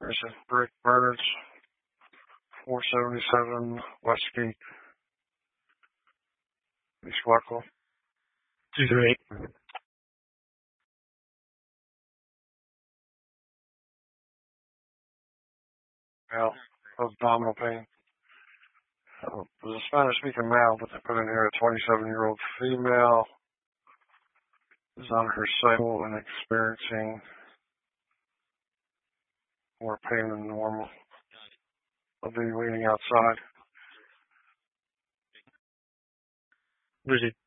There's a Brick Birds, 477 Westgate, East Waco. 238. Male, abdominal pain. It was a Spanish-speaking male, but they put in here a 27-year-old female is on her cycle and experiencing more pain than normal. I'll be leaning outside. Where's it?